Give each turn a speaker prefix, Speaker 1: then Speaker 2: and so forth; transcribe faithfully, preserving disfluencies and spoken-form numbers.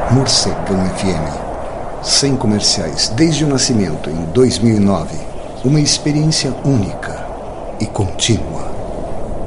Speaker 1: Morcegão F M. Sem comerciais desde o nascimento em dois mil e nove. Uma experiência única e contínua.